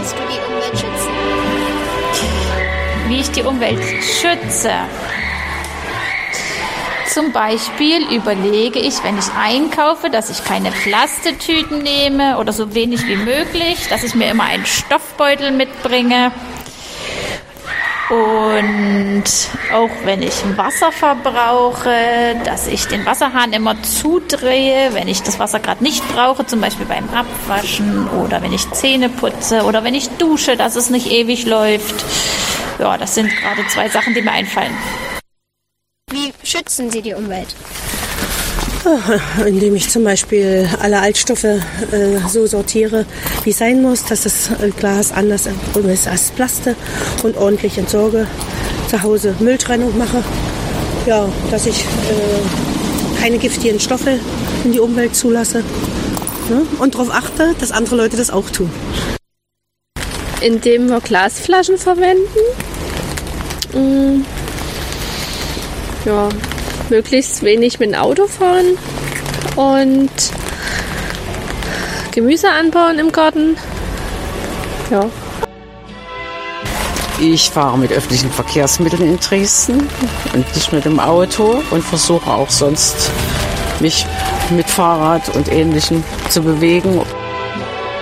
möchtest du die Umwelt schützen? Wie ich die Umwelt schütze. Zum Beispiel überlege ich, wenn ich einkaufe, dass ich keine Plastiktüten nehme oder so wenig wie möglich, dass ich mir immer einen Stoffbeutel mitbringe. Und auch wenn ich Wasser verbrauche, dass ich den Wasserhahn immer zudrehe, wenn ich das Wasser gerade nicht brauche, zum Beispiel beim Abwaschen oder wenn ich Zähne putze oder wenn ich dusche, dass es nicht ewig läuft. Ja, das sind gerade 2 Sachen, die mir einfallen. Wie schützen Sie die Umwelt? Indem ich zum Beispiel alle Altstoffe so sortiere, wie es sein muss, dass das Glas anders ist als Plastik und ordentlich entsorge. Zu Hause Mülltrennung mache. Ja, dass ich keine giftigen Stoffe in die Umwelt zulasse. Ne? Und darauf achte, dass andere Leute das auch tun. Indem wir Glasflaschen verwenden. Ja, möglichst wenig mit dem Auto fahren und Gemüse anbauen im Garten. Ja. Ich fahre mit öffentlichen Verkehrsmitteln in Dresden und nicht mit dem Auto und versuche auch sonst mich mit Fahrrad und Ähnlichem zu bewegen.